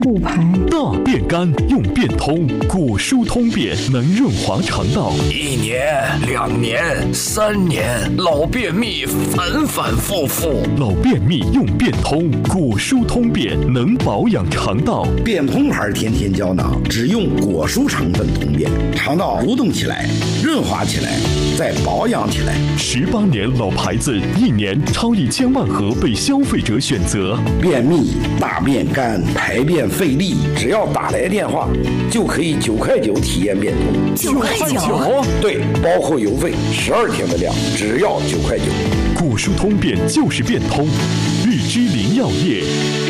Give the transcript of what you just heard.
骨牌大便干用便通，果蔬通便能润滑肠道。 1年、2年、3年，老便秘反反复复。 老便秘用便通，果蔬通便能保养肠道。 便通牌天天胶囊只用果蔬成分通便，肠道蠕动起来，润滑起来，再保养起来。 18年老牌子，1年超1000万盒被消费者选择。 便秘、大便干、排便费力，只要打来电话就可以9块9体验便通。 9块9？ 对，包括邮费，12天的量只要9块9。 果蔬通便就是便通，日之林药业。